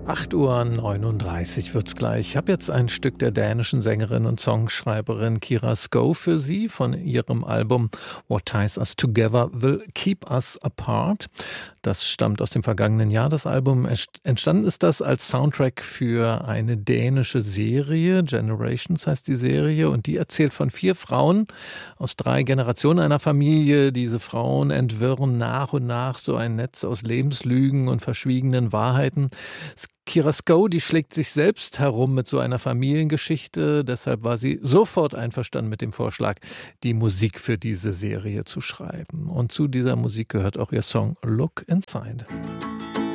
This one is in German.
8:39 Uhr wird's gleich. Ich habe jetzt ein Stück der dänischen Sängerin und Songschreiberin Kira Skov für Sie von ihrem Album What Ties Us Together Will Keep Us Apart. Das stammt aus dem vergangenen Jahr, das Album. Entstanden ist das als Soundtrack für eine dänische Serie. Generations heißt die Serie und die erzählt von 4 Frauen aus 3 Generationen einer Familie. Diese Frauen entwirren nach und nach so ein Netz aus Lebenslügen und verschwiegenen Wahrheiten. Kira Skov, die schlägt sich selbst herum mit so einer Familiengeschichte. Deshalb war sie sofort einverstanden mit dem Vorschlag, die Musik für diese Serie zu schreiben. Und zu dieser Musik gehört auch ihr Song Look Inside.